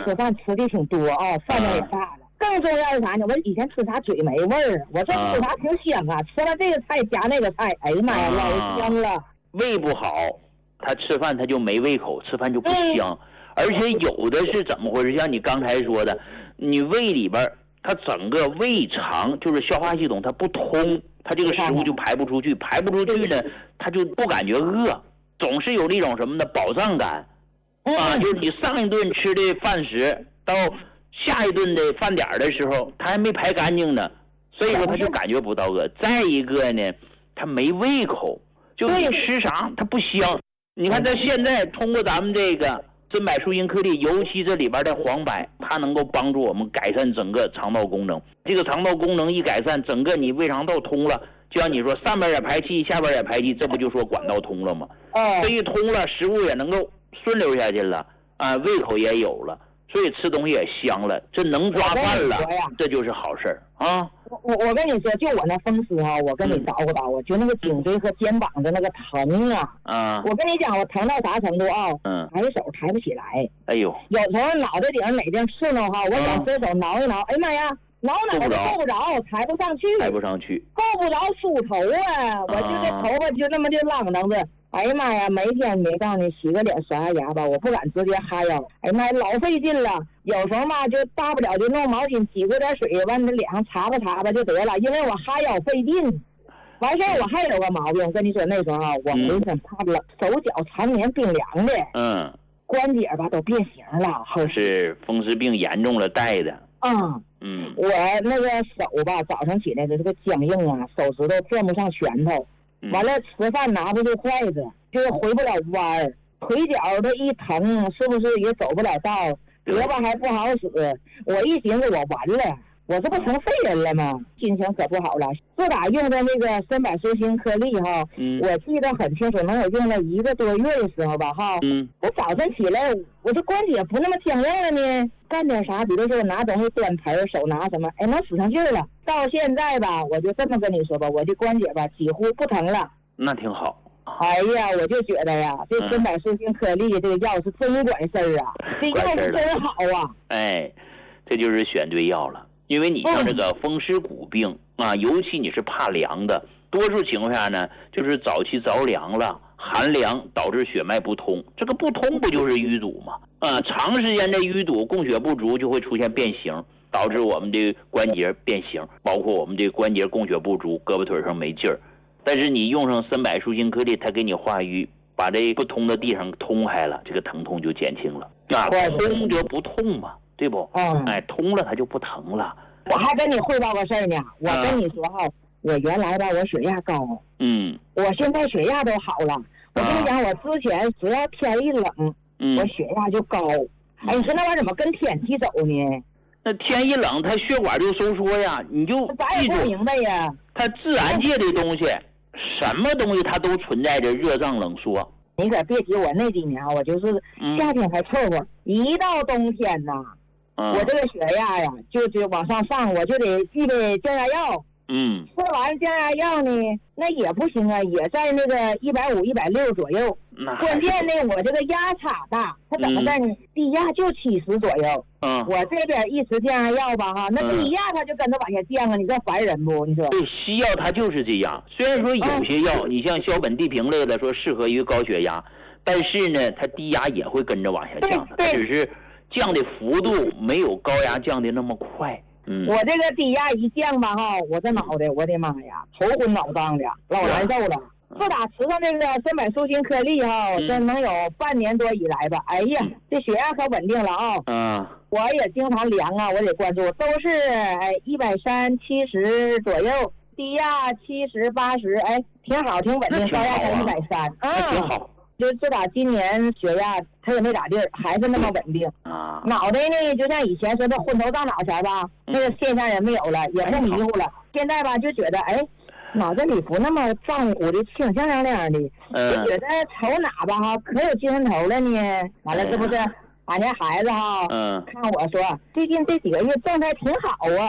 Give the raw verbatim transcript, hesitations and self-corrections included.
吃饭吃的挺多啊，饭量也大了。更重要是啥呢？我以前吃啥嘴没味儿，我这吃啥挺香啊，吃了这个菜加那个菜，哎呀妈呀，老香了。 胃不好，他吃饭他就没胃口，吃饭就不香。嗯，而且有的是怎么回事？像你刚才说的，你胃里边它整个胃肠就是消化系统它不通，它这个食物就排不出去，排不出去呢，它就不感觉饿，总是有那种什么的饱胀感啊，就是你上一顿吃的饭食到下一顿的饭点的时候，它还没排干净呢，所以说它就感觉不到饿。再一个呢，它没胃口，就你吃啥它不香。你看它现在通过咱们这个真柏舒筋颗粒，尤其这里边的黄柏，它能够帮助我们改善整个肠道功能。这个肠道功能一改善，整个你胃肠道通了，就像你说上边也排气，下边也排气，这不就说管道通了吗？这一通了，食物也能够顺流下去了啊，胃口也有了，所以吃东西也香了，这能抓饭了，这就是好事儿啊。 我我跟你说，就我那风湿啊，我跟你叨咕叨咕，就那个颈椎和肩膀的那个疼啊， 啊， 我跟你讲，我疼到啥程度啊？嗯，抬手抬不起来。 哎呦， 有时候脑袋顶上哪地刺挠哈，我想伸手挠一挠，哎呀妈呀，挠挠都够不着，抬不上去， 抬不上去， 够不着梳头啊！我就这头发就那么就浪荡着。哎呀妈呀，每天没告诉你洗个脸刷牙吧，我不敢直接哈腰。哎呀妈呀，老费劲了。有时候嘛，就大不了就弄毛巾挤过点水，往你脸上擦吧擦吧就得了，因为我哈腰费劲。完事儿我还有个毛病，跟你说那时候啊，我浑身怕冷，手脚常年冰凉的， 嗯， 关节吧都变形了，后是风湿病严重了带的。 嗯嗯，我那个手吧，早上起来的这个僵硬啊，手指头攥不上拳头。完了，吃饭拿不住筷子，就是回不了弯儿，腿脚的一疼，是不是也走不了道？胳膊还不好使。我一寻思，我完了，我这不成废人了吗？心情可不好了。自打用的那个真柏舒筋颗粒哈，嗯，我记得很清楚，能有用了一个多月的时候吧哈。嗯，我早晨起来，我这关节不那么僵硬了呢。干点啥，比如说我拿东西端盆，手拿什么，哎，能使上劲儿了。到现在吧，我就这么跟你说吧，我的关节吧几乎不疼了。 那挺好。 哎呀，我就觉得呀，这真柏舒筋颗粒这个药是真管事儿啊，这药是真好啊。 哎，这就是选对药了。因为你像这个风湿骨病、嗯、啊，尤其你是怕凉的，多数情况下呢，就是早期着凉了，寒凉导致血脉不通，这个不通不就是淤堵吗？啊，长时间的淤堵，供血不足就会出现变形，导致我们的关节变形，包括我们的关节供血不足，胳膊腿上没劲儿。但是你用上真柏舒筋颗粒，它给你化瘀，把这不通的地方通开了，这个疼痛就减轻了。啊，通就不痛嘛，对不？嗯，哎，通了它就不疼了。 我还跟你汇报个事儿呢，我跟你说哈、啊，我原来吧，我血压高， 嗯， 我现在血压都好了。我跟你讲，我之前只要天一冷，嗯，我血压就高。哎，你说那玩意儿怎么跟天气走呢？ 那天一冷，它血管就收缩呀，你就咱也不明白呀。 它自然界的东西，什么东西它都存在着热胀冷缩。 你可别提我那几年，我就是夏天还凑合，嗯、一到冬天呐，嗯、我这个血压呀就就往上上，我就得预备降压药。 嗯， 吃完降压药呢，那也不行啊，也在那个一百五、一百六左右。关键呢，我这个压差大，它怎么在呢？低压就七十左右。嗯，我这边一吃降压药吧，哈，那低压它就跟着往下降啊，你这烦人不？你说？ 对，西药它就是这样。虽然说有些药，你像硝苯地平类的，说适合于高血压，但是呢，它低压也会跟着往下降的，它只是降的幅度没有高压降的那么快。嗯， 我这个低压一降吧哈，我这脑袋，我的妈呀，头昏脑胀的，老难受了。自打吃上这个真柏舒筋颗粒哈，这能有半年多以来吧，哎呀，这血压可稳定了啊。嗯，我也经常量啊，我得关注，都是哎一百三七十左右，低压七十八十，哎，挺好，挺稳定，高压才一百三， 啊，挺好。 就自打今年血压它也没咋地儿，还是那么稳定啊。脑袋呢，就像以前说的昏头胀脑前吧，那个现象也没有了，也不迷糊了。现在吧，就觉得哎，脑子里不那么胀乎的，清清亮亮的，就觉得瞅哪吧哈，可有精神头了呢。完了，是不是？俺家孩子哈，嗯，看我说最近这几个月状态挺好啊。